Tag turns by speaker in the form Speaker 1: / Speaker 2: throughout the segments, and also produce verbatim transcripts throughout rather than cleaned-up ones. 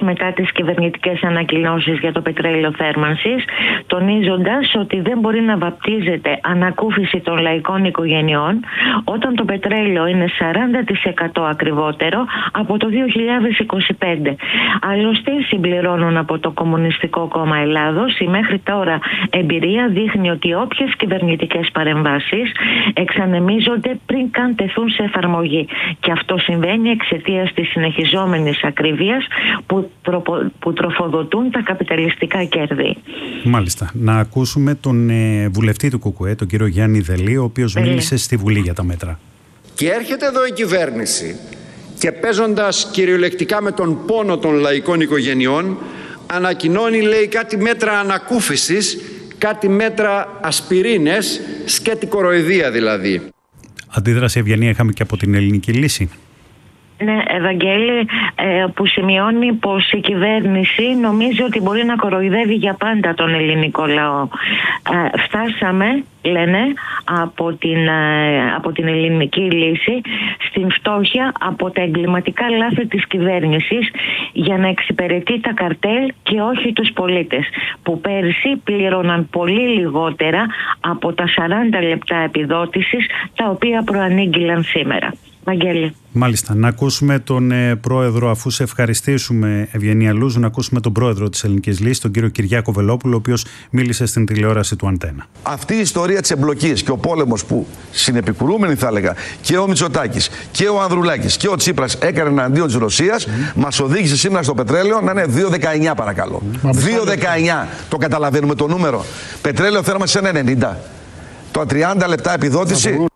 Speaker 1: μετά τις κυβερνητικές ανακοινώσεις για το πετρέλαιο θέρμανσης, τονίζοντας ότι δεν μπορεί να βαπτίζεται ανακούφιση των λαϊκών οικογενειών όταν το πετρέλαιο είναι σαράντα τοις εκατό ακριβότερο από το δύο χιλιάδες είκοσι πέντε. Άλλωστε, συμπληρώνουν από το Κομμουνιστικό Κόμμα Ελλάδος, η μέχρι τώρα εμπειρία δείχνει ότι όποιες κυβερνητικές παρεμβάσεις εξανεμίζονται πριν καν τεθούν σε εφαρμογή. Και αυτό συμβαίνει εξαιτίας της συνεχιζόμενης ακρίβειας που, τροπο, που τροφοδοτούν τα καπιταλιστικά κέρδη.
Speaker 2: Μάλιστα. Να ακούσουμε τον ε, βουλευτή του ΚΚΕ, τον κύριο Γιάννη Δελή, ο οποίος Δελή. μίλησε στη Βουλή για τα μέτρα.
Speaker 3: Και έρχεται εδώ η κυβέρνηση και παίζοντας κυριολεκτικά με τον πόνο των λαϊκών οικογενειών, ανακοινώνει, λέει, κάτι μέτρα ανακούφισης, κάτι μέτρα ασπιρίνες, σκέτη κοροϊδία δηλαδή.
Speaker 2: Αντίδραση, Ευγενία, είχαμε και από την Ελληνική Λύση.
Speaker 1: Ναι, Ευαγγέλη, ε, που σημειώνει πως η κυβέρνηση νομίζει ότι μπορεί να κοροϊδεύει για πάντα τον ελληνικό λαό. Ε, φτάσαμε, λένε, από την, ε, από την Ελληνική Λύση στην φτώχεια από τα εγκληματικά λάθη της κυβέρνησης για να εξυπηρετεί τα καρτέλ και όχι τους πολίτες, που πέρσι πλήρωναν πολύ λιγότερα από τα σαράντα λεπτά επιδότησης τα οποία προανήγγυλαν σήμερα. Βαγγέλη.
Speaker 2: Μάλιστα. Να ακούσουμε τον ε, πρόεδρο, αφού σε ευχαριστήσουμε, Ευγενία Λούζου, να ακούσουμε τον πρόεδρο της Ελληνικής Λύσης, τον κύριο Κυριάκο Βελόπουλο, ο οποίος μίλησε στην τηλεόραση του Αντένα.
Speaker 4: Αυτή η ιστορία της εμπλοκής και ο πόλεμος που συνεπικουρούμενοι, θα έλεγα, και ο Μητσοτάκης και ο Ανδρουλάκης και ο Τσίπρας έκανε εναντίον της Ρωσίας, mm. μας οδήγησε σήμερα στο πετρέλαιο να είναι δύο δεκαεννιά, παρακαλώ. Mm. δύο δεκαεννιά. Το καταλαβαίνουμε το νούμερο. Πετρέλαιο θέρμανση ένα ενενήντα. Το τριάντα λεπτά επιδότηση.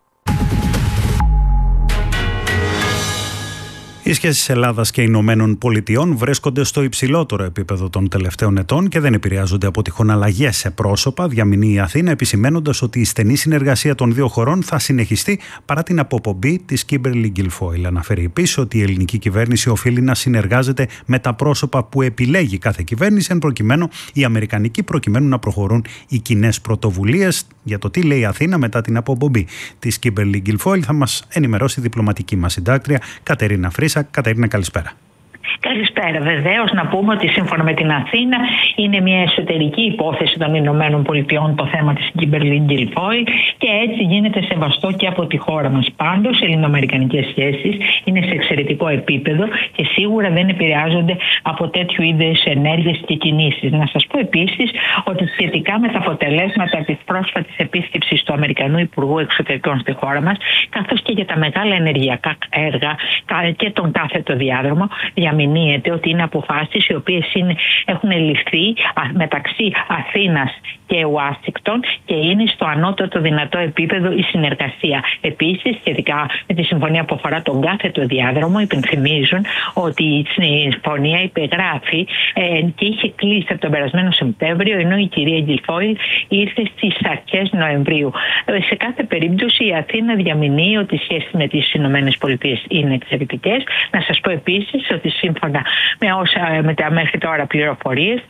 Speaker 2: Οι σχέσεις Ελλάδας και Ηνωμένων Πολιτειών βρίσκονται στο υψηλότερο επίπεδο των τελευταίων ετών και δεν επηρεάζονται από τυχόν αλλαγές σε πρόσωπα, διαμηνεί η Αθήνα, επισημαίνοντας ότι η στενή συνεργασία των δύο χωρών θα συνεχιστεί παρά την αποπομπή της Kimberly Guilfoyle. Αναφέρει επίσης ότι η ελληνική κυβέρνηση οφείλει να συνεργάζεται με τα πρόσωπα που επιλέγει κάθε κυβέρνηση, εν προκειμένου η αμερικανική, προκειμένου να προχωρούν οι κοινές πρωτοβουλίες. Για το τι λέει η Αθήνα μετά την αποπομπή της Kimberly Guilfoyle θα μας ενημερώσει η διπλωματική μας συντάκτρια Κατερίνα Φρύσα. Κατερίνα, καλησπέρα.
Speaker 5: Καλησπέρα. Βεβαίως, να πούμε ότι σύμφωνα με την Αθήνα είναι μια εσωτερική υπόθεση των Ηνωμένων Πολιτειών το θέμα της Kimberly Guilfoyle και έτσι γίνεται σεβαστό και από τη χώρα μας. Πάντως, οι ελληνοαμερικανικές σχέσεις είναι σε εξαιρετικό επίπεδο και σίγουρα δεν επηρεάζονται από τέτοιου είδους ενέργειες και κινήσεις. Να σας πω επίσης ότι σχετικά με τα αποτελέσματα της πρόσφατης επίσκεψης του Αμερικανού Υπουργού Εξωτερικών στη χώρα μας, καθώς και για τα μεγάλα ενεργειακά έργα και τον κάθετο διάδρομο, διαμηνύεται ότι είναι αποφάσεις οι οποίες είναι, έχουν ληφθεί μεταξύ Αθήνας και Ουάσιγκτον και είναι στο ανώτατο δυνατό επίπεδο η συνεργασία. Επίσης, σχετικά με τη συμφωνία που αφορά τον κάθετο διάδρομο, υπενθυμίζουν ότι η συμφωνία υπεγράφει ε, και είχε κλείσει από τον περασμένο Σεπτέμβριο, ενώ η κυρία Guilfoyle ήρθε στις αρχές Νοεμβρίου. Ε, σε κάθε περίπτωση η Αθήνα διαμηνύει ότι οι σχέσεις με τις ΗΠΑ είναι εξαιρετικές. Να σας πω επίσης ότι σύμφωνα με όσα με τα μέχρι τώρα πληροφορίες,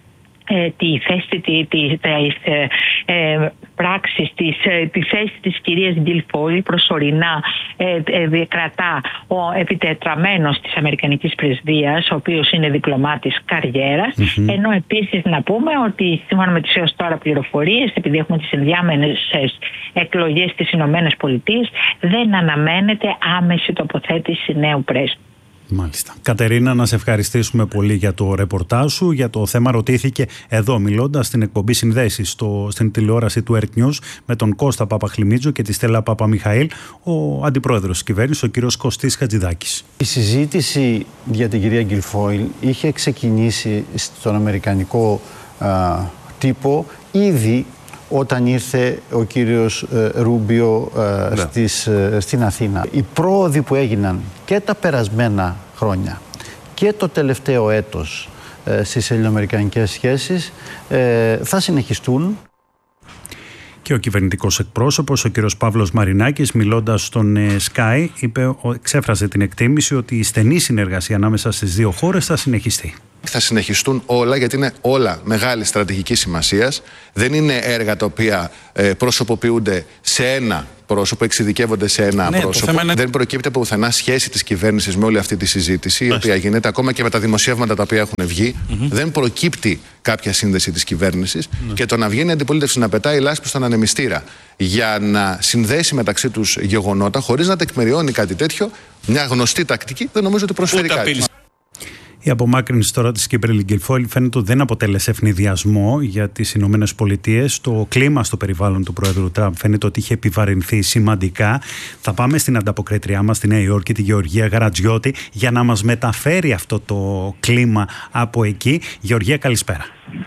Speaker 5: Ε, τη θέση τη, τη, της ε, ε, πράξης της, ε, τη θέση της κυρίας Guilfoyle προσωρινά ε, ε, κρατά ο επιτετραμένος της Αμερικανικής Πρεσβείας, ο οποίος είναι διπλωμάτης καριέρας, mm-hmm. ενώ επίσης να πούμε ότι σύμφωνα με τις έως τώρα πληροφορίες, επειδή έχουμε τις ενδιάμενες εκλογές στις Ηνωμένες Πολιτείες, δεν αναμένεται άμεση τοποθέτηση νέου πρέσβη.
Speaker 2: Μάλιστα. Κατερίνα, να σε ευχαριστήσουμε πολύ για το ρεπορτάζ σου. Για το θέμα ρωτήθηκε εδώ, μιλώντας στην εκπομπή Συνδέσεις στο, στην τηλεόραση του Earth News με τον Κώστα Παπαχλημίτζο και τη Στέλλα Παπαμιχαήλ, ο αντιπρόεδρος της κυβέρνησης, ο κύριος Κωστής Χατζηδάκης.
Speaker 6: Η συζήτηση για την κυρία Guilfoyle είχε ξεκινήσει στον αμερικανικό α, τύπο ήδη όταν ήρθε ο κύριος ε, Ρούμπιο ε, ναι. στις, ε, στην Αθήνα. Οι πρόοδοι που έγιναν και τα περασμένα χρόνια και το τελευταίο έτος ε, στις ελληνοαμερικανικές σχέσεις ε, θα συνεχιστούν.
Speaker 2: Και ο κυβερνητικός εκπρόσωπος, ο κύριος Παύλος Μαρινάκης, μιλώντας στον Sky, είπε, εξέφρασε την εκτίμηση ότι η στενή συνεργασία ανάμεσα στις δύο χώρες θα συνεχιστεί.
Speaker 7: Θα συνεχιστούν όλα, γιατί είναι όλα μεγάλη στρατηγική σημασίας. Δεν είναι έργα τα οποία ε, προσωποποιούνται σε ένα πρόσωπο, εξειδικεύονται σε ένα ναι, πρόσωπο. Είναι... Δεν προκύπτει από πουθενά σχέση της κυβέρνησης με όλη αυτή τη συζήτηση, η οποία γίνεται ακόμα και με τα δημοσιεύματα τα οποία έχουν βγει. Mm-hmm. Δεν προκύπτει κάποια σύνδεση της κυβέρνησης. Mm-hmm. Και το να βγαίνει η αντιπολίτευση να πετάει λάσπη στον ανεμιστήρα για να συνδέσει μεταξύ τους γεγονότα, χωρίς να τεκμηριώνει κάτι τέτοιο, μια γνωστή τακτική, δεν νομίζω ότι προσφέρει κάτι.
Speaker 2: Η απομάκρυνση τώρα της Κίμπερλι Γκιλφόιλ φαίνεται ότι δεν αποτέλεσε ευνηδιασμό για τις Ηνωμένες Πολιτείες. Το κλίμα στο περιβάλλον του Πρόεδρου Τραμπ φαίνεται ότι είχε επιβαρυνθεί σημαντικά. Θα πάμε στην ανταποκρίτριά μας στη Νέα Υόρκη, τη Γεωργία Γαρατζιώτη, για να μας μεταφέρει αυτό το κλίμα από εκεί. Γεωργία, καλησπέρα.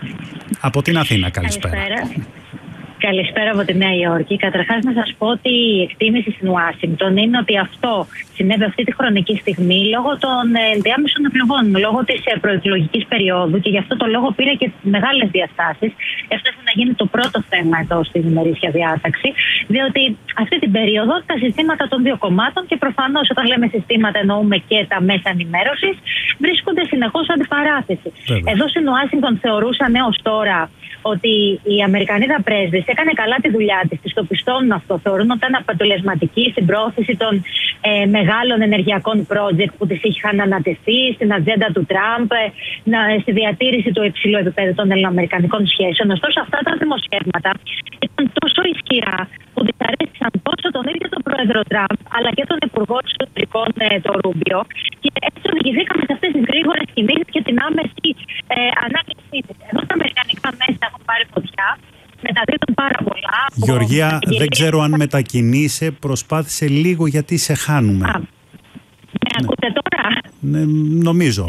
Speaker 2: Από την Αθήνα, καλησπέρα.
Speaker 8: Καλησπέρα. Καλησπέρα από τη Νέα Υόρκη. Καταρχάς, να σας πω ότι η εκτίμηση στην Ουάσιγκτον είναι ότι αυτό συνέβη αυτή τη χρονική στιγμή λόγω των ενδιάμεσων εκλογών, λόγω της προεκλογικής περίοδου, και γι' αυτό το λόγο πήρε και μεγάλες διαστάσεις. Έφτασε να γίνει το πρώτο θέμα εδώ στην ημερήσια διάταξη, διότι αυτή την περίοδο τα συστήματα των δύο κομμάτων, και προφανώς όταν λέμε συστήματα εννοούμε και τα μέσα ενημέρωσης, βρίσκονται συνεχώς αντιπαράθεση. Βέβαια. Εδώ στην Ουάσιγκτον θεωρούσαν έως τώρα ότι η Αμερικανίδα πρέσβης έκανε καλά τη δουλειά της, της το πιστώνουν αυτό. Θεωρούν ότι ήταν αποτελεσματική στην πρόθεση των ε, μεγάλων ενεργειακών project που της είχαν ανατεθεί, στην ατζέντα του Τραμπ, ε, να, στη διατήρηση του υψηλού επίπεδου των ελληνοαμερικανικών σχέσεων. Ωστόσο, αυτά τα δημοσιεύματα ήταν τόσο ισχυρά που δυσαρέστησαν τόσο τον ίδιο τον πρόεδρο Τραμπ, αλλά και τον υπουργό εξωτερικών, ε, τον Ρούμπιο. Και έτσι οδηγηθήκαμε σε αυτές τις γρήγορες κινήσεις και την άμεση ε, ανάκληση. Ενώ τα αμερικανικά μέσα έχουν πάρει φωτιά, μεταδίδουν πάρα πολλά.
Speaker 2: Γεωργία, από... δεν ξέρω αν μετακινείσαι, προσπάθησε λίγο γιατί σε χάνουμε.
Speaker 8: Α, με ακούτε τώρα?
Speaker 2: Ναι, νομίζω.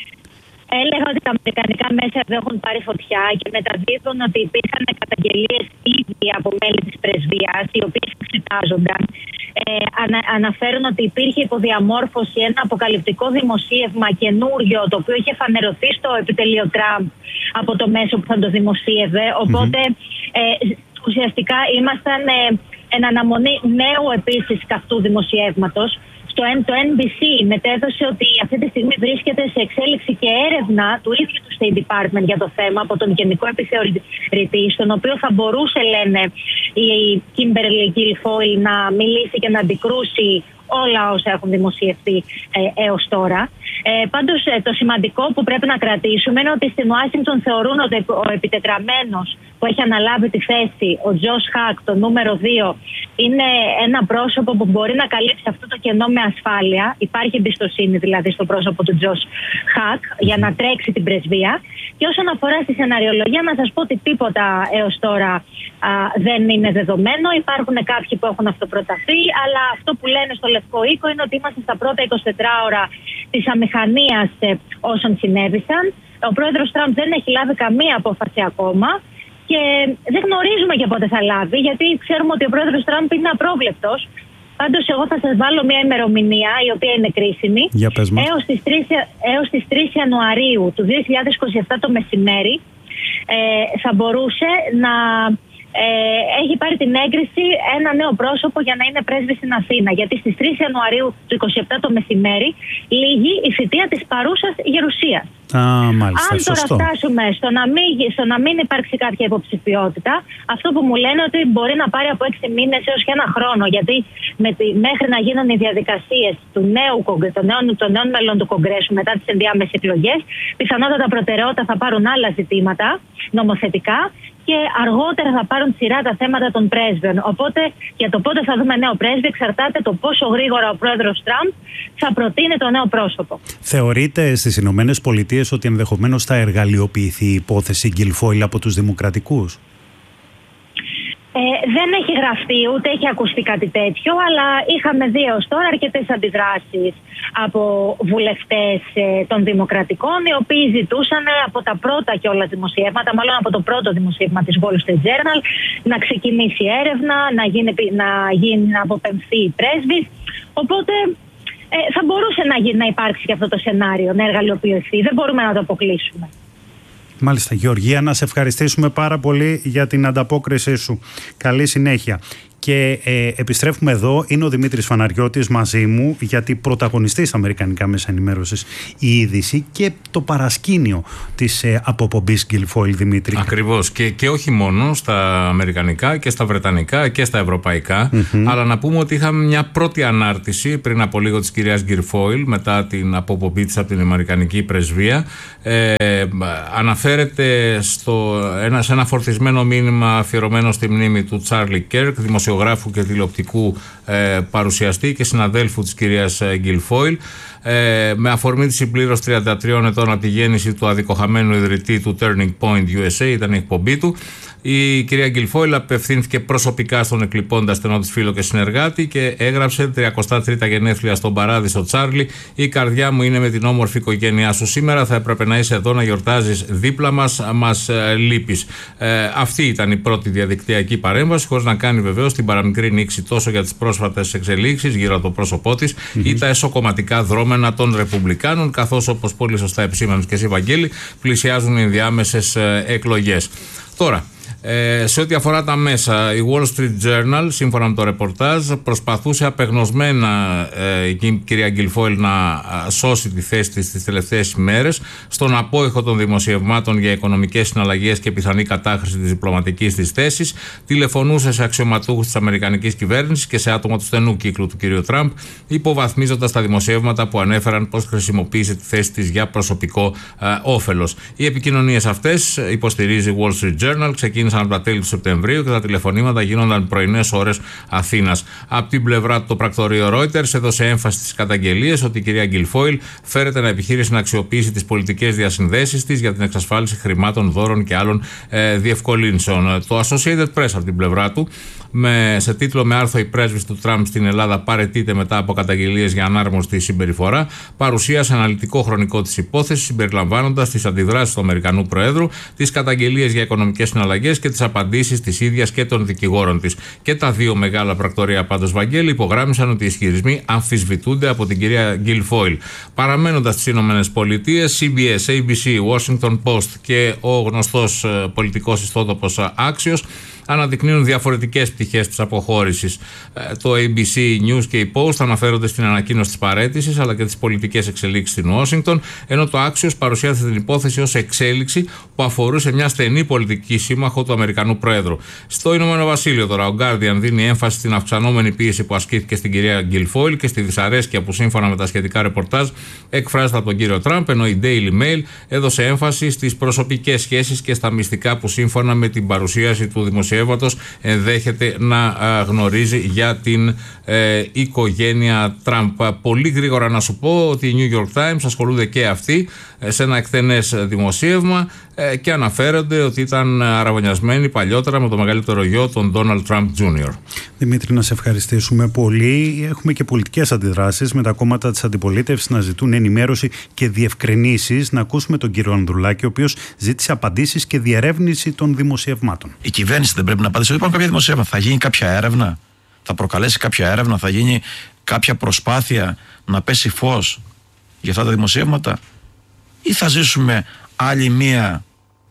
Speaker 8: Έλεγα ότι τα αμερικανικά μέσα δεν έχουν πάρει φωτιά και μεταδίδουν ότι υπήρχαν καταγγελίες ήδη από μέλη της πρεσβείας, οι οποίες εξετάζονταν. Ε, ανα, αναφέρουν ότι υπήρχε υποδιαμόρφωση ένα αποκαλυπτικό δημοσίευμα καινούριο, το οποίο είχε φανερωθεί στο επιτελείο Τραμπ από το μέσο που θα το δημοσίευε. Οπότε mm-hmm. ε, ουσιαστικά ήμασταν ε, εν αναμονή νέου επίσης καυτού δημοσιεύματος. Το εν μπι σι μετέδωσε ότι αυτή τη στιγμή βρίσκεται σε εξέλιξη και έρευνα του ίδιου του State Department για το θέμα από τον Γενικό Επιθεωρητή, στον οποίο θα μπορούσε, λένε, η Κίμπερλι Γκιλφόιλ να μιλήσει και να αντικρούσει όλα όσα έχουν δημοσιευτεί ε, έως τώρα. Ε, πάντως, ε, το σημαντικό που πρέπει να κρατήσουμε είναι ότι στην Ουάσιγκτον θεωρούν ότι ο επιτετραμένος που έχει αναλάβει τη θέση, ο Τζος Χακ, το νούμερο δύο, είναι ένα πρόσωπο που μπορεί να καλύψει αυτό το κενό με ασφάλεια. Υπάρχει εμπιστοσύνη δηλαδή στο πρόσωπο του Τζος Χακ για να τρέξει την πρεσβεία. Και όσον αφορά στη σεναριολογία, να σας πω ότι τίποτα έως τώρα α, δεν είναι δεδομένο. Υπάρχουν κάποιοι που έχουν αυτοπροταθεί, αλλά αυτό που λένε στο Λευκό Οίκο είναι ότι είμαστε στα πρώτα εικοσιτέσσερις ώρα της αμηχανίας ε, όσων συνέβησαν. Ο πρόεδρος Τραμπ δεν έχει λάβει καμία απόφαση ακόμα και δεν γνωρίζουμε και πότε θα λάβει, γιατί ξέρουμε ότι ο πρόεδρος Τραμπ είναι απρόβλεπτος. Πάντως, εγώ θα σας βάλω μια ημερομηνία η οποία είναι κρίσιμη.
Speaker 2: Για πες μας.
Speaker 8: Έως τις τρεις, έως τις τρεις Ιανουαρίου του δύο χιλιάδες είκοσι επτά το μεσημέρι ε, θα μπορούσε να ε, έχει πάρει την έγκριση ένα νέο πρόσωπο για να είναι πρέσβης στην Αθήνα. Γιατί στις τρεις Ιανουαρίου του είκοσι επτά το μεσημέρι λήγει η θητεία της παρούσας γερουσίας.
Speaker 2: Α, μάλιστα,
Speaker 8: Αν τώρα
Speaker 2: σωστό.
Speaker 8: φτάσουμε στο να, μην, στο να μην υπάρξει κάποια υποψηφιότητα, αυτό που μου λένε ότι μπορεί να πάρει από έξι μήνες έως και ένα χρόνο. Γιατί με τη, μέχρι να γίνουν οι διαδικασίες του νέου, των, νέων, των νέων μελών του Κογκρέσου μετά τις ενδιάμεσες εκλογές, πιθανότατα προτεραιότητα θα πάρουν άλλα ζητήματα νομοθετικά και αργότερα θα πάρουν σειρά τα θέματα των πρέσβεων. Οπότε για το πότε θα δούμε νέο πρέσβη εξαρτάται το πόσο γρήγορα ο πρόεδρος Τραμπ θα προτείνει το νέο πρόσωπο.
Speaker 2: Θεωρείτε στις Ηνωμένες Πολιτείες ότι ενδεχομένως θα εργαλειοποιηθεί η υπόθεση Γκιλφόιλ από τους Δημοκρατικούς?
Speaker 8: Ε, δεν έχει γραφτεί ούτε έχει ακουστεί κάτι τέτοιο, αλλά είχαμε δει ως τώρα αρκετές αντιδράσεις από βουλευτές ε, των Δημοκρατικών, οι οποίοι ζητούσαν από τα πρώτα κιόλας δημοσιεύματα, μάλλον από το πρώτο δημοσίευμα της Wall Street Journal, να ξεκινήσει έρευνα, να, γίνει, να, γίνει, να αποπεμφθεί η πρέσβης. Οπότε ε, θα μπορούσε να, γίνει, να υπάρξει και αυτό το σενάριο, να εργαλειοποιηθεί. Δεν μπορούμε να το αποκλείσουμε.
Speaker 2: Μάλιστα, Γεωργία, να σε ευχαριστήσουμε πάρα πολύ για την ανταπόκρισή σου. Καλή συνέχεια. Και ε, επιστρέφουμε εδώ. Είναι ο Δημήτρης Φαναριώτης μαζί μου, γιατί πρωταγωνιστεί στα αμερικανικά μέσα ενημέρωσης η είδηση και το παρασκήνιο της ε, αποπομπής Guilfoyle, Δημήτρη.
Speaker 9: Ακριβώς. Και, και όχι μόνο στα αμερικανικά και στα βρετανικά και στα ευρωπαϊκά. Mm-hmm. Αλλά να πούμε ότι είχαμε μια πρώτη ανάρτηση πριν από λίγο της κυρίας Guilfoyle μετά την αποπομπή της από την αμερικανική πρεσβεία. Ε, αναφέρεται στο, ένα, σε ένα φορτισμένο μήνυμα αφιερωμένο στη μνήμη του Τσάρλι Κέρκ, δημοσιογράφου και τηλεοπτικού ε, παρουσιαστή και συναδέλφου της κυρίας Guilfoyle, ε, με αφορμή τη συμπλήρωση τριάντα τριών ετών από τη γέννηση του αδικοχαμένου ιδρυτή του Turning Point γιου ες έι, ήταν η εκπομπή του. Η κυρία Guilfoyle απευθύνθηκε προσωπικά στον εκλειπώντα στενό της φίλο και συνεργάτη και έγραψε τριακοστά τρίτα γενέθλια στον παράδεισο Τσάρλι. Η καρδιά μου είναι με την όμορφη οικογένειά σου. Σήμερα θα έπρεπε να είσαι εδώ να γιορτάζεις δίπλα μας, μας ε, λείπεις. Ε, αυτή ήταν η πρώτη διαδικτυακή παρέμβαση, χωρίς να κάνει βεβαίως την παραμικρή νήξη τόσο για τις πρόσφατες εξελίξεις γύρω από το πρόσωπό της mm-hmm. ή τα εσωκομματικά δρόμενα των Ρεπουμπλικάνων, καθώς όπως πολύ σωστά επισήμανες και εσύ, Βαγγέλη, πλησιάζουν οι ενδιάμεσες ε, εκλογές. Τώρα, Ε, σε ό,τι αφορά τα μέσα, η Wall Street Journal, σύμφωνα με το ρεπορτάζ, προσπαθούσε απεγνωσμένα ε, η κυρία Guilfoyle να σώσει τη θέση της τις τελευταίες ημέρες στον απόϊχο των δημοσιευμάτων για οικονομικές συναλλαγές και πιθανή κατάχρηση της διπλωματικής της θέσης. Τηλεφωνούσε σε αξιωματούχους της αμερικανικής κυβέρνησης και σε άτομα του στενού κύκλου του κυρίου Τραμπ, υποβαθμίζοντας τα δημοσιεύματα που ανέφεραν πως χρησιμοποίησε τη θέση της για προσωπικό ε, όφελος. Οι επικοινωνίες αυτές, υποστηρίζει η Wall Street Journal, ξεκίνησαν από τα τέλη του Σεπτεμβρίου και τα τηλεφωνήματα γίνονταν πρωινές ώρες Αθήνας. Από την πλευρά του, το πρακτορείο Reuters έδωσε έμφαση στις καταγγελίες ότι η κυρία Guilfoyle φέρεται να επιχείρησε να αξιοποιήσει τις πολιτικές διασυνδέσεις της για την εξασφάλιση χρημάτων, δώρων και άλλων ε, διευκολύνσεων. Το Associated Press από την πλευρά του, με, σε τίτλο με άρθρο «Η πρέσβης του Τραμπ στην Ελλάδα παραιτείται μετά από καταγγελίες για ανάρμοστη συμπεριφορά», παρουσίασε αναλυτικό χρονικό της υπόθεσης, συμπεριλαμβάνοντας τις αντιδράσεις του Αμερικανού Προέδρου, τις καταγγελίες για οικονομικές συναλλαγές και τις απαντήσεις της ίδιας και των δικηγόρων της. Και τα δύο μεγάλα πρακτορεία, πάντως, Βαγγέλη, υπογράμμισαν ότι οι ισχυρισμοί αμφισβητούνται από την κυρία Guilfoyle. Παραμένοντας στις Ηνωμένες Πολιτείες, σι μπι ες, έι μπι σι, Washington Post και ο γνωστός πολιτικός ιστότοπος Axios αναδεικνύουν διαφορετικές πτυχές της αποχώρησης. Το έι μπι σι News και η Post αναφέρονται στην ανακοίνωση της παραίτησης αλλά και τις πολιτικές εξελίξεις στην Ουάσιγκτον, ενώ το Axios παρουσιάζει την υπόθεση ως εξέλιξη που αφορούσε μια στενή πολιτική σύμμαχο του Αμερικανού Προέδρου. Στο Ηνωμένο Βασίλειο τώρα, ο Guardian δίνει έμφαση στην αυξανόμενη πίεση που ασκήθηκε στην κυρία Guilfoyle και στη δυσαρέσκεια που, σύμφωνα με τα σχετικά ρεπορτάζ, εκφράζεται από τον κύριο Τραμπ, ενώ η Daily Mail έδωσε έμφαση στις προσωπικές σχέσεις και στα μυστικά που, σύμφωνα με την παρουσίαση του δημοσιεύματος, ενδέχεται να γνωρίζει για την ε, οικογένεια Τραμπ. Πολύ γρήγορα να σου πω ότι οι New York Times ασχολούνται και αυτοί ε, σε ένα εκτενές δημοσίευμα ε, και αναφέρονται ότι ήταν αραβωνιασμένοι παλιότερα με το μεγαλύτερο γιο, τον Donald Trump τζούνιορ.
Speaker 2: Δημήτρη, να σε ευχαριστήσουμε πολύ. Έχουμε και πολιτικές αντιδράσεις με τα κόμματα της αντιπολίτευσης να ζητούν ενημέρωση και διευκρινήσεις. Να ακούσουμε τον κύριο Ανδρουλάκη, ο οποίος ζήτησε απαντήσεις και διερεύνηση των δημοσιευμάτων.
Speaker 10: Η κυβέρνηση δεν πρέπει να απαντήσει. Υπάρχουν κάποια δημοσιεύματα. Θα γίνει κάποια έρευνα, θα προκαλέσει κάποια έρευνα, θα γίνει κάποια προσπάθεια να πέσει φως για αυτά τα δημοσιεύματα, ή θα ζήσουμε άλλη μία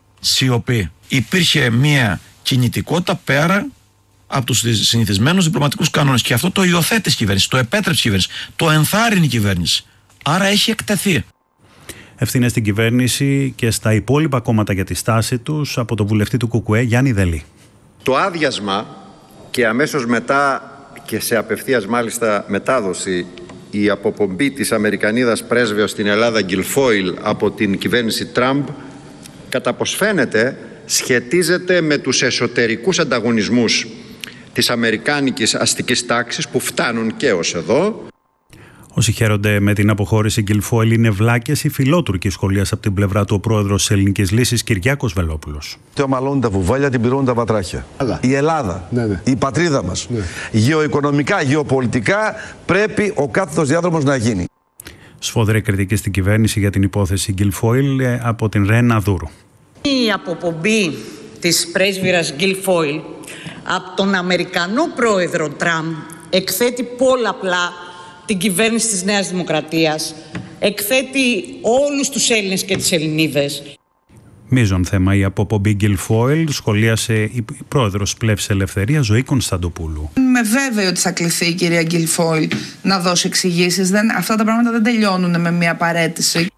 Speaker 10: σιωπή? Υπήρχε μία κινητικότητα πέρα από τους συνηθισμένους διπλωματικούς κανόνες και αυτό το υιοθέτησε η κυβέρνηση, το επέτρεψε η κυβέρνηση, το ενθάρρυνε η κυβέρνηση. Άρα έχει εκτεθεί.
Speaker 2: Ευθύνες στην κυβέρνηση και στα υπόλοιπα κόμματα για τη στάση τους από το βουλευτή του ΚΚΕ, Γιάννη Δελή.
Speaker 3: Το άδειασμα και αμέσως μετά και σε απευθείας μάλιστα μετάδοση η αποπομπή της Αμερικανίδας πρέσβεως στην Ελλάδα Guilfoyle από την κυβέρνηση Τραμπ, κατά πως φαίνεται, σχετίζεται με τους εσωτερικούς ανταγωνισμούς της αμερικάνικης αστικής τάξης που φτάνουν και ως εδώ.
Speaker 2: Όσοι χαίρονται με την αποχώρηση Guilfoyle είναι βλάκες ή φιλότουρκοι, σχολίασε από την πλευρά του ο πρόεδρος της Ελληνικής Λύσης, Κυριάκος Βελόπουλος.
Speaker 4: Τι ομαλώνουν τα βουβάλια, την πυρώνουν τα βατράχια. Αλλά. Η Ελλάδα, ναι, ναι. η πατρίδα μας, ναι. γεωοικονομικά, γεωπολιτικά πρέπει ο κάθετος διάδρομος να γίνει.
Speaker 2: Σφοδρή κριτική στην κυβέρνηση για την υπόθεση Guilfoyle από την Ρένα Δούρου.
Speaker 11: Η αποπομπή της πρέσβυρας Guilfoyle από τον Αμερικανό πρόεδρο Τραμπ εκθέτει πολλαπλά την κυβέρνηση της Νέας Δημοκρατίας, εκθέτει όλους τους Έλληνες και τις Ελληνίδες.
Speaker 2: Μείζον θέμα η αποπομπή Γκιλφόιλ, σχολίασε η πρόεδρος Πλεύσης Ελευθερίας Ζωή Κωνσταντοπούλου.
Speaker 12: Είμαι βέβαιη ότι θα κληθεί η κυρία Γκιλφόιλ να δώσει εξηγήσεις. Αυτά τα πράγματα δεν τελειώνουν με μια παραίτηση.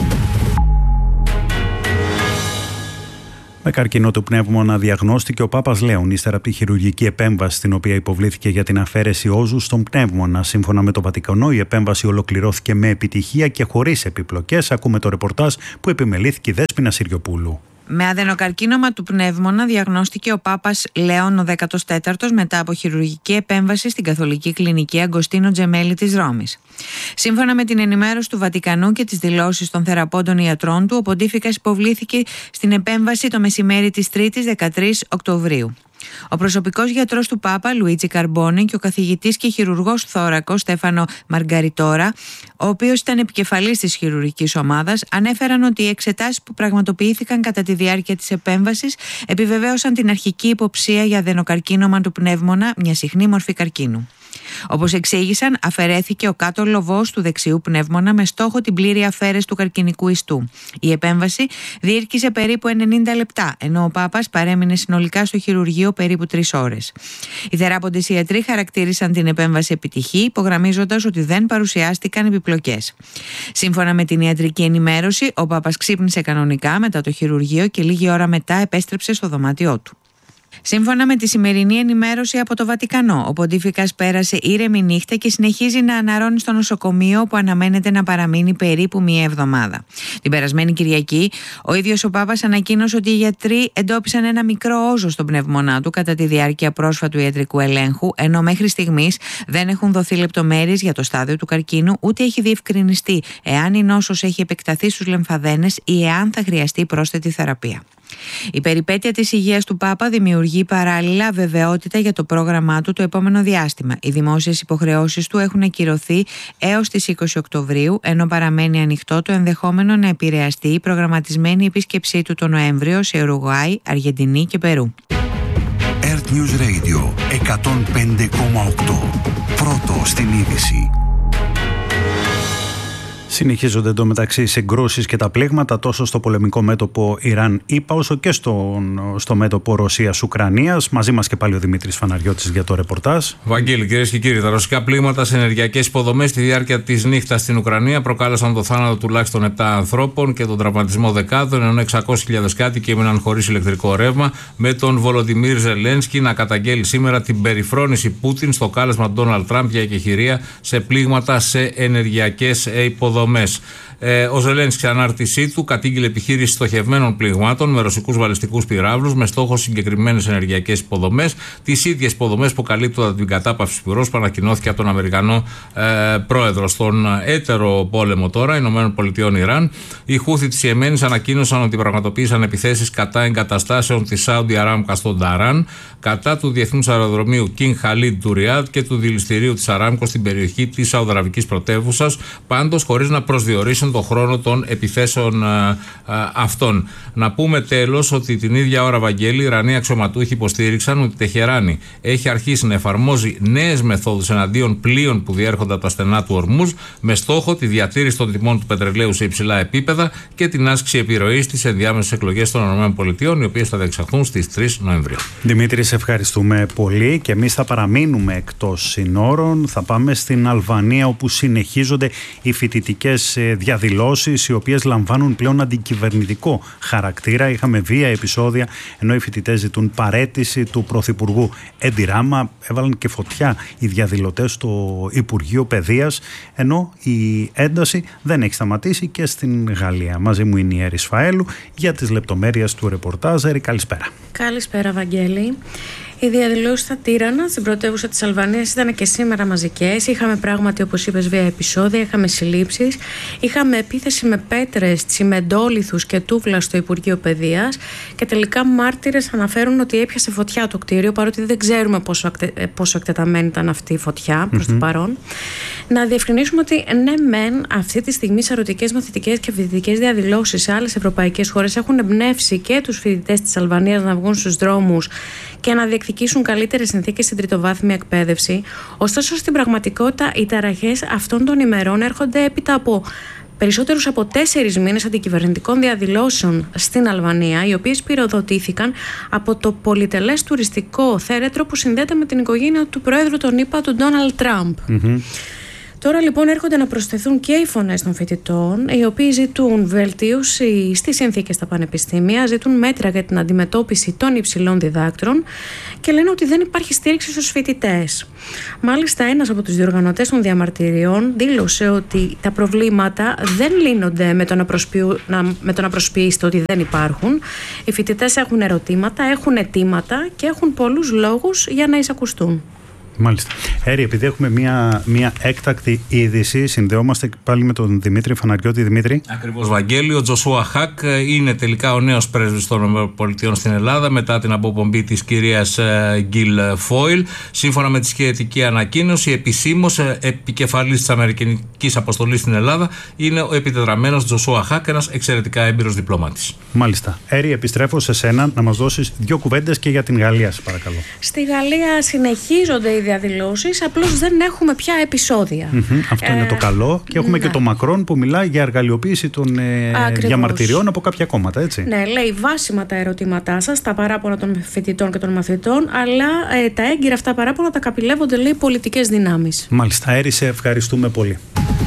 Speaker 2: Με καρκίνο του πνεύμονα διαγνώστηκε ο Πάπας Λέων ύστερα από τη χειρουργική επέμβαση στην οποία υποβλήθηκε για την αφαίρεση όζου στον πνεύμονα. Σύμφωνα με το Βατικανό, η επέμβαση ολοκληρώθηκε με επιτυχία και χωρίς επιπλοκές. Ακούμε το ρεπορτάζ που επιμελήθηκε η Δέσποινα Συριοπούλου.
Speaker 13: Με αδενοκαρκίνωμα του πνεύμονα διαγνώστηκε ο Πάπας Λέων ο δέκατος τέταρτος μετά από χειρουργική επέμβαση στην Καθολική Κλινική Αγκοστίνο Τζεμέλη της Ρώμης. Σύμφωνα με την ενημέρωση του Βατικανού και τις δηλώσεις των θεραπόντων ιατρών του, ο Ποντίφικας υποβλήθηκε στην επέμβαση το μεσημέρι της Τρίτης δεκατρείς Οκτωβρίου. Ο προσωπικός γιατρός του Πάπα, Λουίτζι Καρμπόνι, και ο καθηγητής και χειρουργός θώρακος, Στέφανο Μαργκαριτόρα, ο οποίος ήταν επικεφαλής της χειρουργικής ομάδας, ανέφεραν ότι οι εξετάσεις που πραγματοποιήθηκαν κατά τη διάρκεια της επέμβασης επιβεβαίωσαν την αρχική υποψία για αδενοκαρκίνωμα του πνεύμονα, μια συχνή μορφή καρκίνου. Όπως εξήγησαν, αφαιρέθηκε ο κάτω λοβός του δεξιού πνεύμονα με στόχο την πλήρη αφαίρεση του καρκινικού ιστού. Η επέμβαση διήρκησε περίπου ενενήντα λεπτά, ενώ ο Πάπας παρέμεινε συνολικά στο χειρουργείο περίπου τρεις ώρες. Οι θεράποντες ιατροί χαρακτήρισαν την επέμβαση επιτυχή, υπογραμμίζοντας ότι δεν παρουσιάστηκαν επιπλοκές. Σύμφωνα με την ιατρική ενημέρωση, ο Πάπας ξύπνησε κανονικά μετά το χειρουργείο και λίγη ώρα μετά επέστρεψε στο δωμάτιό του. Σύμφωνα με τη σημερινή ενημέρωση από το Βατικανό, ο Ποντίφικας πέρασε ήρεμη νύχτα και συνεχίζει να αναρρώνει στο νοσοκομείο, όπου αναμένεται να παραμείνει περίπου μία εβδομάδα. Την περασμένη Κυριακή, ο ίδιος ο Πάπας ανακοίνωσε ότι οι γιατροί εντόπισαν ένα μικρό όζο στον πνεύμονά του κατά τη διάρκεια πρόσφατου ιατρικού ελέγχου, ενώ μέχρι στιγμής δεν έχουν δοθεί λεπτομέρειες για το στάδιο του καρκίνου, ούτε έχει διευκρινιστεί εάν η νόσος έχει επεκταθεί στους λεμφαδένες ή εάν θα χρειαστεί πρόσθετη θεραπεία. Η περιπέτεια της υγείας του Πάπα δημιουργεί παράλληλα βεβαιότητα για το πρόγραμμά του το επόμενο διάστημα. Οι δημόσιες υποχρεώσεις του έχουν ακυρωθεί έως τις είκοσι Οκτωβρίου, ενώ παραμένει ανοιχτό το ενδεχόμενο να επηρεαστεί η προγραμματισμένη επίσκεψή του το Νοέμβριο σε Ουρουγουάη, Αργεντινή και Περού.
Speaker 14: Earth News Radio εκατόν πέντε κόμμα οκτώ. Πρώτο στην είδηση.
Speaker 2: Συνεχίζονται εντωμεταξύ συγκρούσεις και τα πλήγματα τόσο στο πολεμικό μέτωπο Ιράν-ΗΠΑ όσο και στο, στο μέτωπο Ρωσίας-Ουκρανίας. Μαζί μας και πάλι ο Δημήτρης Φαναριώτης για το ρεπορτάζ.
Speaker 9: Βαγγέλη, κυρίες και κύριοι, τα ρωσικά πλήγματα σε ενεργειακές υποδομές στη διάρκεια της νύχτας στην Ουκρανία προκάλεσαν το θάνατο τουλάχιστον επτά ανθρώπων και τον τραυματισμό δεκάδων, ενώ εξακόσιες χιλιάδες κάτοικοι έμειναν χωρίς ηλεκτρικό ρεύμα, με τον Βολοντιμίρ Ζελένσκι να καταγγέλει σήμερα την περιφρόνηση Πούτιν στο κάλεσμα του Ντόναλντ Τραμπ για εκεχηρία σε πλήγματα σε ενεργειακές υποδομές. Ε, ο Ζελένσκι, σε ανάρτησή του, κατήγγειλε επιχείρηση στοχευμένων πληγμάτων με ρωσικούς βαλιστικούς πυράβλους με στόχο συγκεκριμένες ενεργειακές υποδομές, τις ίδιες υποδομές που καλύπτουν την κατάπαυση πυρός που ανακοινώθηκε από τον Αμερικανό ε, πρόεδρο. Στον έτερο πόλεμο τώρα, Ηνωμένων Πολιτειών Ιράν, οι Χούθι της Ιεμένης ανακοίνωσαν ότι πραγματοποίησαν επιθέσεις κατά εγκαταστάσεων της Σάουντι Αράμκα στον Ταράν, κατά του διεθνούς αεροδρομίου King Khalid του Ριάδ και του δηληστηρίου της Αράμκο στην περιοχή της Σαουδαραβικής πρωτεύουσας, πάντως χωρίς να προσδιορίσουν τον χρόνο των επιθέσεων α, α, αυτών. Να πούμε τέλος ότι την ίδια ώρα, Βαγγέλη, οι Ιρανοί αξιωματούχοι υποστήριξαν ότι η Τεχεράνη έχει αρχίσει να εφαρμόζει νέες μεθόδους εναντίον πλοίων που διέρχονται από τα στενά του Ορμούζ, με στόχο τη διατήρηση των τιμών του πετρελαίου σε υψηλά επίπεδα και την άσκηση επιρροής στις ενδιάμεσες εκλογές των ΗΠΑ, οι οποίες θα διεξαχθούν στις τρεις Νοεμβρίου.
Speaker 2: Δημήτρη, σε ευχαριστούμε πολύ και εμείς θα παραμείνουμε εκτός συνόρων. Θα πάμε στην Αλβανία, όπου συνεχίζονται οι φοιτητικές διαδηλώσεις, οι οποίες λαμβάνουν πλέον αντικυβερνητικό χαρακτήρα. Είχαμε βία επεισόδια, ενώ οι φοιτητές ζητούν παραίτηση του Πρωθυπουργού Έντι Ράμα. Έβαλαν και φωτιά οι διαδηλωτές στο Υπουργείο Παιδείας, ενώ η ένταση δεν έχει σταματήσει και στην Γαλλία. Μαζί μου είναι η Έρη Σφαέλου για τις λεπτομέρειες του ρεπορτάζ. Έρη, καλησπέρα.
Speaker 15: Καλησπέρα, Βαγγέλη. Οι διαδηλώσεις στα Τύρανα, στην πρωτεύουσα της Αλβανίας, ήταν και σήμερα μαζικές. Είχαμε πράγματι, όπως είπες, βία επεισόδια, είχαμε συλλήψεις, είχαμε επίθεση με πέτρες, τσιμεντόλιθους και τούβλα στο Υπουργείο Παιδείας και τελικά μάρτυρες αναφέρουν ότι έπιασε φωτιά το κτίριο, παρότι δεν ξέρουμε πόσο, ακτε, πόσο εκτεταμένη ήταν αυτή η φωτιά προς mm-hmm. το παρόν. Να διευκρινίσουμε ότι ναι, μεν αυτή τη στιγμή σαρωτικές μαθητικές και φοιτητικές διαδηλώσεις σε άλλες ευρωπαϊκές χώρες έχουν εμπνεύσει και τους φοιτητές της Αλβανίας να βγουν στους δρόμους και να διεκδικήσουν καλύτερες συνθήκες στην τριτοβάθμια εκπαίδευση. Ωστόσο, στην πραγματικότητα, οι ταραχές αυτών των ημερών έρχονται έπειτα από περισσότερους από τέσσερις μήνες αντικυβερνητικών διαδηλώσεων στην Αλβανία, οι οποίες πυροδοτήθηκαν από το πολυτελές τουριστικό θέρετρο που συνδέεται με την οικογένεια του Προέδρου των ΗΠΑ, του Ντόναλντ Τραμπ. Mm-hmm. Τώρα λοιπόν έρχονται να προσθεθούν και οι φωνές των φοιτητών, οι οποίοι ζητούν βελτίωση στις συνθήκες στα πανεπιστήμια, ζητούν μέτρα για την αντιμετώπιση των υψηλών διδάκτρων και λένε ότι δεν υπάρχει στήριξη στους φοιτητές. Μάλιστα, ένας από τους διοργανωτές των διαμαρτυριών δήλωσε ότι τα προβλήματα δεν λύνονται με το να, προσποιού, να, με το να προσποιείστε ότι δεν υπάρχουν. Οι φοιτητές έχουν ερωτήματα, έχουν αιτήματα και έχουν πολλούς λόγους για να εισακουστούν.
Speaker 2: Μάλιστα. Έρη, επειδή έχουμε μια, μια έκτακτη είδηση, συνδεόμαστε πάλι με τον Δημήτρη Φαναριώτη. Δημήτρη.
Speaker 9: Ακριβώς, Βαγγέλη. Ο Τζοσούα Χακ είναι τελικά ο νέος πρέσβης των ΗΠΑ στην Ελλάδα μετά την αποπομπή της κυρίας Γκίλ Φόιλ. Σύμφωνα με τη σχετική ανακοίνωση, επισήμως επικεφαλής της Αμερικανικής αποστολής στην Ελλάδα είναι ο επιτετραμένος Τζοσούα Χακ, ένας εξαιρετικά έμπειρος διπλωμάτης.
Speaker 2: Μάλιστα. Έρη, επιστρέφω σε σένα να μας δώσεις δύο κουβέντες και για την Γαλλία, σε παρακαλώ.
Speaker 15: Στη Γαλλία συνεχίζονται οι διαδηλώσεις, απλώς δεν έχουμε πια επεισόδια.
Speaker 2: Mm-hmm, αυτό ε, είναι το καλό. Και έχουμε ναι. και το Μακρόν που μιλάει για εργαλειοποίηση των ε, διαμαρτυριών από κάποια κόμματα, έτσι.
Speaker 15: Ναι, λέει βάσιμα τα ερωτήματά σας, τα παράπονα των φοιτητών και των μαθητών, αλλά ε, τα έγκυρα αυτά παράπονα τα καπηλεύονται, λέει, πολιτικές δυνάμεις.
Speaker 2: Μάλιστα, Έρη, σε ευχαριστούμε πολύ.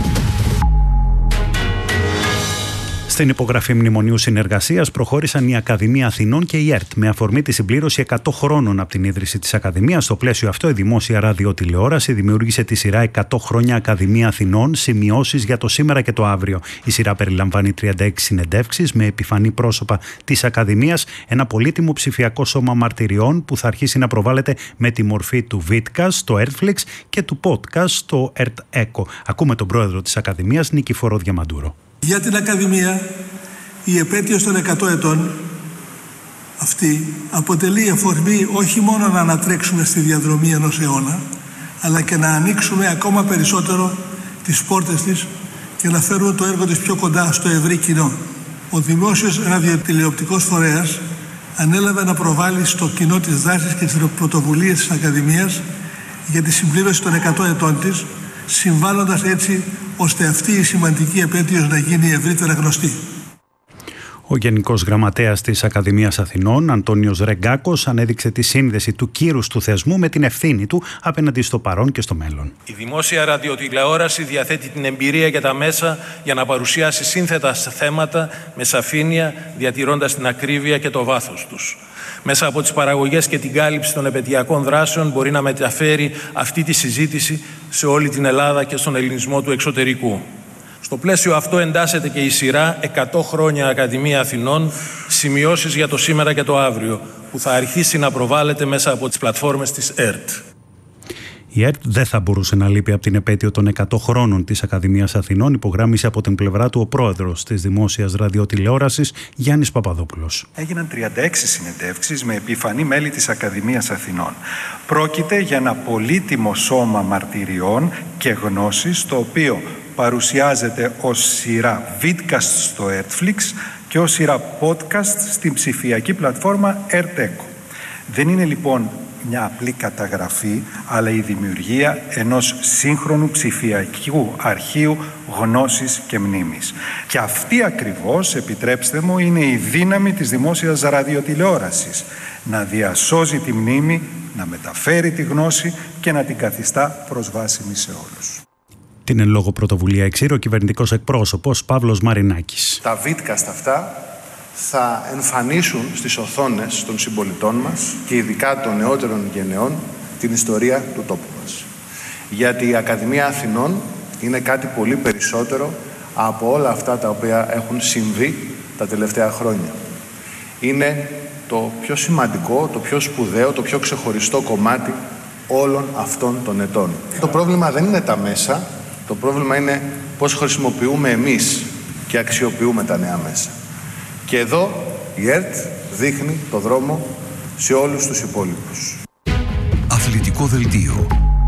Speaker 2: Στην υπογραφή μνημονίου συνεργασίας προχώρησαν η Ακαδημία Αθηνών και η ΕΡΤ με αφορμή τη συμπλήρωση εκατό χρόνων από την ίδρυση της Ακαδημίας. Στο πλαίσιο αυτό, η δημόσια ραδιοτηλεόραση δημιούργησε τη σειρά εκατό χρόνια Ακαδημία Αθηνών, σημειώσεις για το σήμερα και το αύριο. Η σειρά περιλαμβάνει τριάντα έξι συνεντεύξεις με επιφανή πρόσωπα της Ακαδημίας, ένα πολύτιμο ψηφιακό σώμα μαρτυριών που θα αρχίσει να προβάλλεται με τη μορφή του Vidcast στο Earthflix και του podcast στο Earth Echo. Ακούμε τον πρόεδρο της Ακαδημίας, Νικηφόρο Διαμαντούρο.
Speaker 16: Για την Ακαδημία, η επέτειος των εκατό ετών αυτή αποτελεί αφορμή όχι μόνο να ανατρέξουμε στη διαδρομή ενός αιώνα, αλλά και να ανοίξουμε ακόμα περισσότερο τις πόρτες της και να φέρουμε το έργο της πιο κοντά στο ευρύ κοινό. Ο δημόσιος ραδιοτηλεοπτικός φορέας ανέλαβε να προβάλλει στο κοινό τις δράσεις και τις πρωτοβουλίες της Ακαδημίας για τη συμπλήρωση των εκατό ετών της, συμβάλλοντας έτσι ώστε αυτή η σημαντική επέτειος να γίνει ευρύτερα γνωστή.
Speaker 2: Ο Γενικός Γραμματέας της Ακαδημίας Αθηνών, Αντώνιος Ρεγκάκος, ανέδειξε τη σύνδεση του κύρους του θεσμού με την ευθύνη του απέναντι στο παρόν και στο μέλλον.
Speaker 17: Η δημόσια ραδιοτηλεόραση διαθέτει την εμπειρία και τα μέσα για να παρουσιάσει σύνθετα θέματα με σαφήνεια, διατηρώντας την ακρίβεια και το βάθος τους. Μέσα από τις παραγωγές και την κάλυψη των επαιτειακών δράσεων μπορεί να μεταφέρει αυτή τη συζήτηση σε όλη την Ελλάδα και στον ελληνισμό του εξωτερικού. Στο πλαίσιο αυτό εντάσσεται και η σειρά εκατό χρόνια Ακαδημία Αθηνών, σημειώσεις για το σήμερα και το αύριο, που θα αρχίσει να προβάλλεται μέσα από τις πλατφόρμες της ΕΡΤ.
Speaker 2: Η ΕΡΤ δεν θα μπορούσε να λείπει από την επέτειο των εκατό χρόνων της Ακαδημίας Αθηνών, υπογράμμισε από την πλευρά του ο πρόεδρος της δημόσιας ραδιοτηλεόρασης, Γιάννης Παπαδόπουλος.
Speaker 18: Έγιναν τριάντα έξι συνεντεύξεις με επιφανή μέλη της Ακαδημίας Αθηνών. Πρόκειται για ένα πολύτιμο σώμα μαρτυριών και γνώσης, το οποίο παρουσιάζεται ως σειρά Vidcast στο Earthflix και ως σειρά podcast στην ψηφιακή πλατφόρμα Earth Echo. Δεν είναι λοιπόν μια απλή καταγραφή, αλλά η δημιουργία ενός σύγχρονου ψηφιακού αρχείου γνώσης και μνήμης. Και αυτή ακριβώς, επιτρέψτε μου, είναι η δύναμη της δημόσιας ραδιοτηλεόρασης. Να διασώζει τη μνήμη, να μεταφέρει τη γνώση και να την καθιστά προσβάσιμη σε όλους.
Speaker 2: Την εν λόγω πρωτοβουλία εξήρω ο κυβερνητικός εκπρόσωπος Παύλος Μαρινάκης.
Speaker 7: Τα Vidcast αυτά θα εμφανίσουν στις οθόνες των συμπολιτών μας και ειδικά των νεότερων γενεών την ιστορία του τόπου μας. Γιατί η Ακαδημία Αθηνών είναι κάτι πολύ περισσότερο από όλα αυτά τα οποία έχουν συμβεί τα τελευταία χρόνια. Είναι το πιο σημαντικό, το πιο σπουδαίο, το πιο ξεχωριστό κομμάτι όλων αυτών των ετών. Το πρόβλημα δεν είναι τα μέσα, το πρόβλημα είναι πώς χρησιμοποιούμε εμείς και αξιοποιούμε τα νέα μέσα. Και εδώ η ΕΡΤ δείχνει το δρόμο σε όλους τους υπόλοιπους.
Speaker 14: Αθλητικό δελτίο.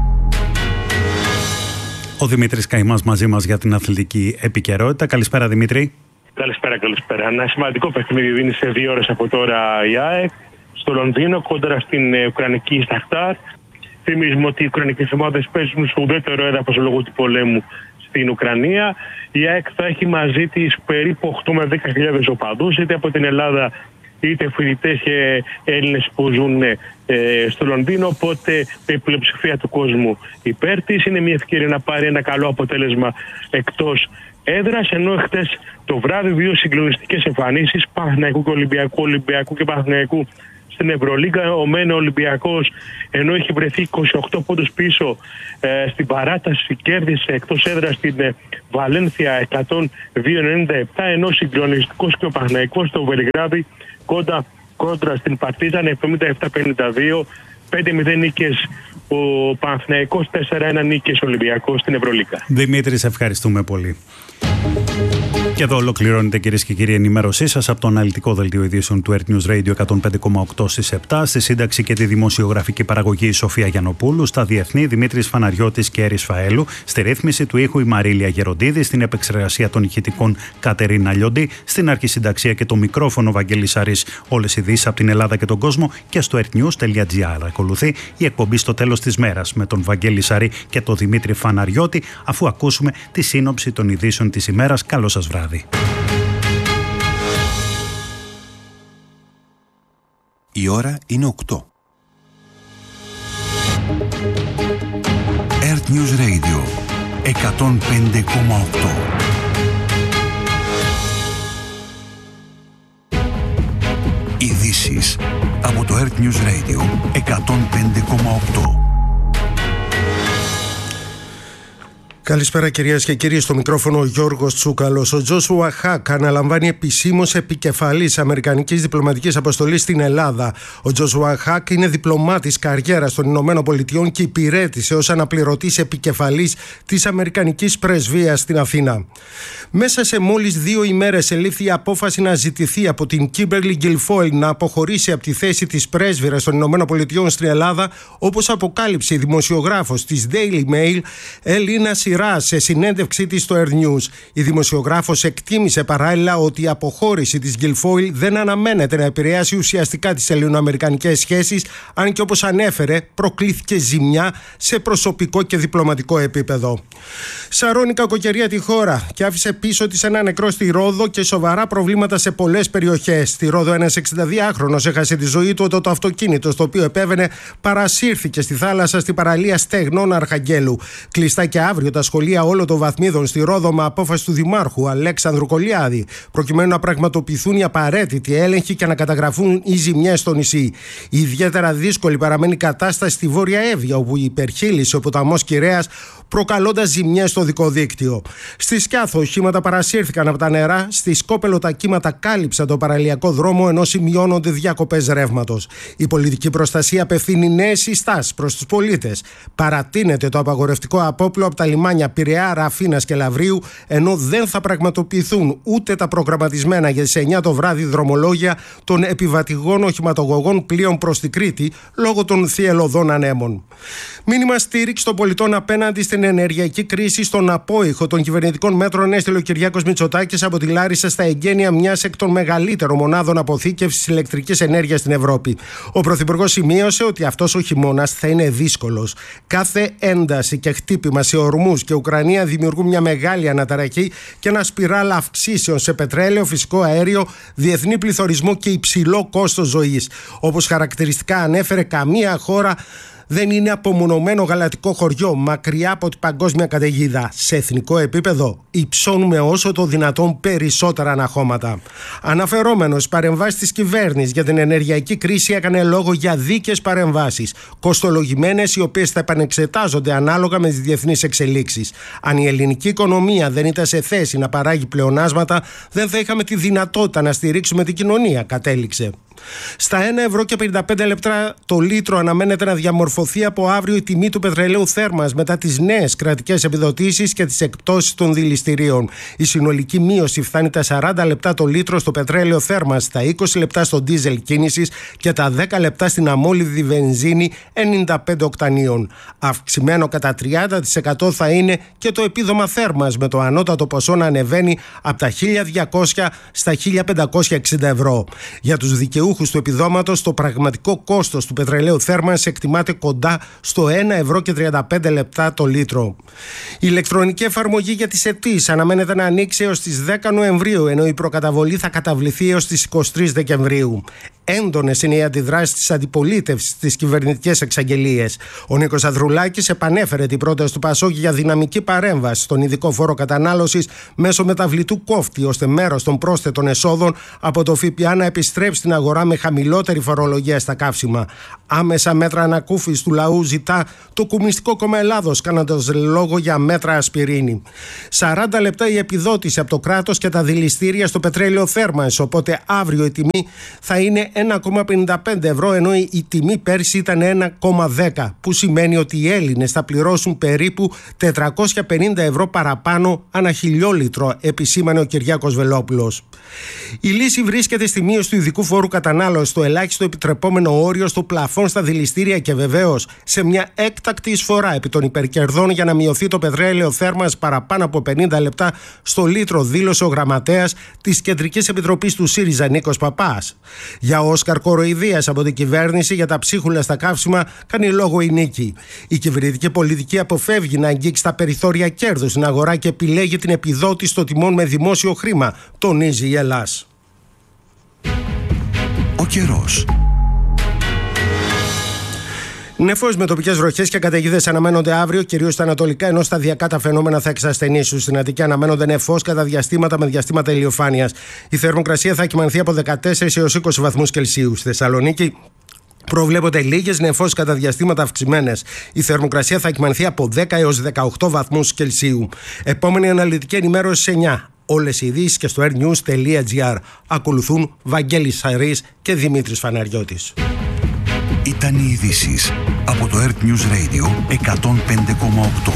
Speaker 2: Ο Δημήτρης Καϊμάς μαζί μας για την αθλητική επικαιρότητα. Καλησπέρα Δημήτρη.
Speaker 19: Καλησπέρα, καλησπέρα. Ένα σημαντικό παιχνίδι δίνει σε δύο ώρες από τώρα η ΑΕΚ στο Λονδίνο κόντρα στην Ουκρανική Σταχτάρ. Θυμίζουμε ότι οι Ουκρανικές ομάδες παίζουν στο ουδέτερο έδαφος λόγω του πολέμου στην Ουκρανία. Η ΑΕΚ θα έχει μαζί της περίπου οκτώ με δέκα χιλιάδες οπαδούς, είτε από την Ελλάδα είτε φοιτητές και Έλληνες που ζουν ε, στο Λονδίνο. Οπότε η πλειοψηφία του κόσμου υπέρ της. Είναι μια ευκαιρία να πάρει ένα καλό αποτέλεσμα εκτός έδρας. Ενώ χτες το βράδυ δύο συγκλονιστικές εμφανίσεις Παναθηναϊκού και Ολυμπιακού, Ολυμπιακού και Παναθηναϊκού στην Ευρωλίγκα. Ο ΜΕΝ Ολυμπιακός, ενώ έχει βρεθεί είκοσι οκτώ πόντους πίσω ε, στην παράταση, κέρδισε εκτός έδρας στην ε, Βαλένθια εκατόν δύο ενενήντα επτά, ενώ συγκλονιστικός και ο Παναθηναϊκός στο Βελιγράδι κόντα κόντρα στην Παρτίζαν εβδομήντα επτά πενήντα δύο, πέντε μηδέν νίκες ο Παναθηναϊκός, τέσσερα ένα νίκες ο Ολυμπιακός στην Ευρωλίγκα.
Speaker 2: Δημήτρη, σε ευχαριστούμε πολύ. Και εδώ ολοκληρώνεται, κυρίες και κύριοι, η ενημέρωσή σας από το αναλυτικό δελτίο ειδήσεων του Earth News Radio εκατόν πέντε κόμμα οκτώ στις επτά. Στη σύνταξη και τη δημοσιογραφική παραγωγή η Σοφία Γιαννοπούλου. Στα διεθνή Δημήτρης Φαναριώτης και Έρης Φαέλου. Στη ρύθμιση του ήχου η Μαρίλια Γεροντίδη. Στην επεξεργασία των ηχητικών Κατερίνα Λιοντή. Στην αρχισυνταξία και το μικρόφωνο Βαγγέλης Σαρής. Όλες οι ειδήσεις από την Ελλάδα και τον κόσμο και στο earthnews.gr. Ακολουθεί η εκπομπή στο τέλος της μέρας με τον Βαγγέλη Σαρή και τον Δημήτρη Φαναριώτη, αφού ακούσουμε τη σύνοψη των ειδήσεων της ημέρας. Καλό σας βράδυ.
Speaker 14: Η ώρα είναι οκτώ. Earth News Radio εκατόν πέντε κόμμα οκτώ. Ειδήσεις από το Earth News Radio εκατόν πέντε κόμμα οκτώ.
Speaker 20: Καλησπέρα κυρίες και κύριοι, στο μικρόφωνο ο Γιώργος Τσούκαλος. Ο Τζόσουα Χακ αναλαμβάνει επισήμως επικεφαλής Αμερικανικής διπλωματικής αποστολής στην Ελλάδα. Ο Τζόσουα Χακ είναι διπλωμάτης καριέρας των Ηνωμένων Πολιτειών και υπηρέτησε ως αναπληρωτής επικεφαλής της Αμερικανικής Πρεσβείας στην Αθήνα. Μέσα σε μόλις δύο ημέρες ελήφθη η απόφαση να ζητηθεί από την Κίμπερλι Γκιλφόιλ να αποχωρήσει από τη θέση της πρέσβυρας των Ηνωμένων Πολιτειών στην Ελλάδα, όπως αποκάλυψε η δημοσιογράφος της Daily Mail, Ελίνα Σιρά, σε συνέντευξή της στο Air News. Η δημοσιογράφος εκτίμησε παράλληλα ότι η αποχώρηση της Γκιλφόιλ δεν αναμένεται να επηρεάσει ουσιαστικά τις ελληνοαμερικανικές σχέσεις, αν και όπως ανέφερε προκλήθηκε ζημιά σε προσωπικό και διπλωματικό επίπεδο. Σαρώνει κακοκαιρία τη χώρα και άφησε πίσω της ένα νεκρό στη Ρόδο και σοβαρά προβλήματα σε πολλές περιοχές. Στη Ρόδο ένας εξηνταδυάχρονος έχασε τη ζωή του όταν το αυτοκίνητο στο οποίο επέβαινε παρασύρθηκε στη θάλασσα στην παραλία Στεγνών Αρχαγγέλου. Κλειστά και αύριο τα σχολεία όλων των βαθμίδων στη Ρόδο με απόφαση του Δημάρχου Αλέξανδρου Κολιάδη, προκειμένου να πραγματοποιηθούν οι απαραίτητοι έλεγχοι και να καταγραφούν οι ζημιές στο νησί. Η ιδιαίτερα δύσκολη παραμένει η κατάσταση στη Βόρεια Εύβοια, όπου υπερχείλησε ο ποταμός Κυρέας, προκαλώντας ζημιές στο δικό δίκτυο. Στη Σκιάθο, οχήματα παρασύρθηκαν από τα νερά. Στη Σκόπελο, τα κύματα κάλυψαν το παραλιακό δρόμο, ενώ σημειώνονται διακοπές ρεύματος. Η πολιτική προστασία απευθύνει νέες συστάσεις προς τους πολίτες. Παρατείνεται το απαγορευτικό απόπλο από τα λιμάνια Πειραιά, Ραφίνας και Λαβρίου, ενώ δεν θα πραγματοποιηθούν ούτε τα προγραμματισμένα για τις εννιά το βράδυ δρομολόγια των επιβατηγών οχηματογωγών πλοίων προς την Κρήτη λόγω των θυελλωδών ανέμων. Μήνυμα στήριξη των πολιτών απέναντι στην ενεργειακή κρίση, στον απόϊχο των κυβερνητικών μέτρων έστειλε ο Κυριάκος Μητσοτάκης από τη Λάρισα στα εγγένεια μιας εκ των μεγαλύτερων μονάδων αποθήκευσης ηλεκτρικής ενέργειας στην Ευρώπη. Ο Πρωθυπουργός σημείωσε ότι αυτός ο χειμώνας θα είναι δύσκολος. Κάθε ένταση και χτύπημα σε ορμούς και Ουκρανία δημιουργούν μια μεγάλη αναταραχή και ένα σπιράλ αυξήσεων σε πετρέλαιο, φυσικό αέριο, διεθνή πληθωρισμό και υψηλό κόστος ζωής. Όπως χαρακτηριστικά ανέφερε, καμία χώρα δεν είναι απομονωμένο γαλατικό χωριό μακριά από την παγκόσμια καταιγίδα. Σε εθνικό επίπεδο υψώνουμε όσο το δυνατόν περισσότερα αναχώματα. Αναφερόμενος στις παρεμβάσεις της κυβέρνησης για την ενεργειακή κρίση, έκανε λόγο για δίκαιες παρεμβάσεις, κοστολογημένες, οι οποίες θα επανεξετάζονται ανάλογα με τις διεθνείς εξελίξεις. Αν η ελληνική οικονομία δεν ήταν σε θέση να παράγει πλεονάσματα, δεν θα είχαμε τη δυνατότητα να στηρίξουμε την κοινωνία, κατέληξε. Στα ένα ευρώ και πενήντα πέντε λεπτά το λίτρο αναμένεται να διαμορφωθεί από αύριο η τιμή του πετρελαίου Θέρμας μετά τις νέες κρατικές επιδοτήσεις και τις εκπτώσεις των δηληστηρίων. Η συνολική μείωση φτάνει τα σαράντα λεπτά το λίτρο στο πετρέλαιο Θέρμας, τα είκοσι λεπτά στο ντίζελ κίνησης και τα δέκα λεπτά στην αμόλυδη βενζίνη ενενήντα πέντε οκτανίων. Αυξημένο κατά τριάντα τοις εκατό θα είναι και το επίδομα Θέρμας, με το ανώτατο ποσό να ανεβαίνει από τα χίλια διακόσια στα χίλια πεντακόσια εξήντα ευρώ. Για τους δικαιούχους δικαιούχους του επιδόματος, το πραγματικό κόστος του πετρελαίου θέρμανσης εκτιμάται κοντά στο ένα ευρώ και τριάντα πέντε λεπτά το λίτρο. Η ηλεκτρονική εφαρμογή για τις αιτήσεις αναμένεται να ανοίξει έως τις δέκα Νοεμβρίου, ενώ η προκαταβολή θα καταβληθεί έως τις είκοσι τρεις Δεκεμβρίου. Έντονες είναι οι αντιδράσεις της αντιπολίτευσης στις κυβερνητικές εξαγγελίες. Ο Νίκος Ανδρουλάκης επανέφερε την πρόταση του Πασόκ για δυναμική παρέμβαση στον ειδικό φόρο κατανάλωσης μέσω μεταβλητού κόφτη, ώστε μέρος των πρόσθετων εσόδων από το ΦΠΑ να επιστρέψει στην αγορά με χαμηλότερη φορολογία στα καύσιμα. Άμεσα μέτρα ανακούφισης του λαού ζητά το Κομμουνιστικό Κόμμα Ελλάδος, κάνοντας λόγο για μέτρα ασπιρίνη. σαράντα λεπτά η επιδότηση από το κράτος και τα δηληστήρια στο πετρέλαιο θέρμανσης, οπότε αύριο η τιμή θα είναι ένα κόμμα πενήντα πέντε ευρώ, ενώ η τιμή πέρσι ήταν ένα κόμμα δέκα, που σημαίνει ότι οι Έλληνες θα πληρώσουν περίπου τετρακόσια πενήντα ευρώ παραπάνω ανά χιλιόλιτρο, επισήμανε ο Κυριάκος Βελόπουλος. Η λύση βρίσκεται στη μείωση του ειδικού φόρου κατανάλωσης, στο ελάχιστο επιτρεπόμενο όριο, στο πλαφόν στα δηληστήρια και βεβαίως σε μια έκτακτη εισφορά επί των υπερκερδών για να μειωθεί το πετρέλαιο θέρμανσης παραπάνω από πενήντα λεπτά στο λίτρο, δήλωσε ο γραμματέας της Κεντρικής Επιτροπής του ΣΥΡΙΖΑ Νίκος Παπάς. Για Όσκαρ κοροϊδίας από την κυβέρνηση για τα ψίχουλα στα καύσιμα κάνει λόγο η Νίκη. Η κυβερνητική πολιτική αποφεύγει να αγγίξει τα περιθώρια κέρδους στην αγορά και επιλέγει την επιδότηση των τιμών με δημόσιο χρήμα, τονίζει η Ελλάς.
Speaker 14: Ο καιρός.
Speaker 20: Νεφός με τοπικές βροχές και καταιγίδες αναμένονται αύριο, κυρίως στα ανατολικά, ενώ σταδιακά τα φαινόμενα θα εξασθενήσουν. Στην Αττική αναμένονται νεφός κατά διαστήματα με διαστήματα ηλιοφάνειας. Η θερμοκρασία θα κυμανθεί από δεκατέσσερις έως είκοσι βαθμούς Κελσίου. Στη Θεσσαλονίκη προβλέπονται λίγες νεφώσεις κατά διαστήματα αυξημένες. Η θερμοκρασία θα κυμανθεί από δέκα έως δεκαοκτώ βαθμούς Κελσίου. Επόμενη αναλυτική ενημέρωση εννιά. Όλες οι ειδήσεις και στο airnews τελεία gr. Ακολουθούν Βαγγέλης Σαρής και Δημήτρης Φαναριώτης.
Speaker 14: Ήταν οι ειδήσεις από το Earth News Radio εκατόν πέντε κόμμα οκτώ.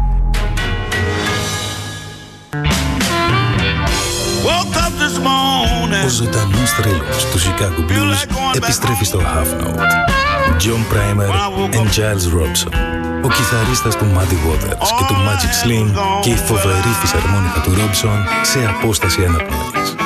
Speaker 21: Ο ζωντανός θρύλος του Chicago Blues επιστρέφει στο Half Note. John Primer and Giles Robson. Ο κιθαρίστας του Muddy Waters και του Magic Slim και η φοβερή φυσαρμόνικα του Robson σε απόσταση αναπνοής.